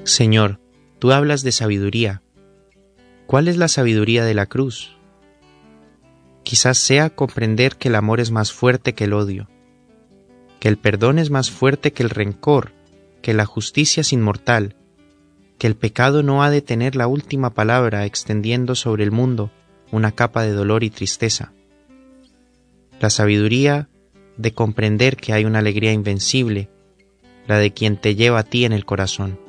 Señor, tú hablas de sabiduría. ¿Cuál es la sabiduría de la cruz? Quizás sea comprender que el amor es más fuerte que el odio, que el perdón es más fuerte que el rencor, que la justicia es inmortal, que el pecado no ha de tener la última palabra extendiendo sobre el mundo una capa de dolor y tristeza. La sabiduría de comprender que hay una alegría invencible, la de quien te lleva a ti en el corazón.